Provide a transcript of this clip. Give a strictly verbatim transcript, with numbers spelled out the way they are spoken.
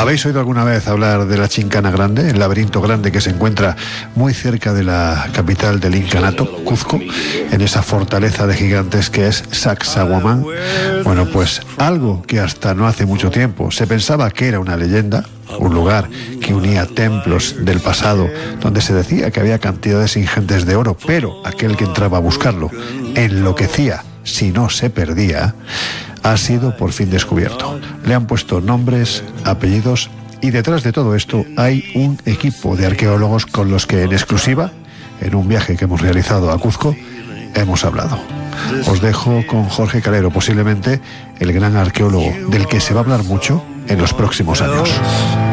¿Habéis oído alguna vez hablar de la Chincana Grande, el laberinto grande que se encuentra muy cerca de la capital del incanato, Cuzco, en esa fortaleza de gigantes que es Sacsayhuamán? Bueno, pues algo que hasta no hace mucho tiempo se pensaba que era una leyenda, un lugar que unía templos del pasado donde se decía que había cantidades ingentes de oro, pero aquel que entraba a buscarlo enloquecía si no se perdía, ha sido por fin descubierto. Le han puesto nombres, apellidos, y detrás de todo esto hay un equipo de arqueólogos con los que en exclusiva, en un viaje que hemos realizado a Cuzco, hemos hablado. Os dejo con Jorge Calero, posiblemente el gran arqueólogo del que se va a hablar mucho en los próximos años.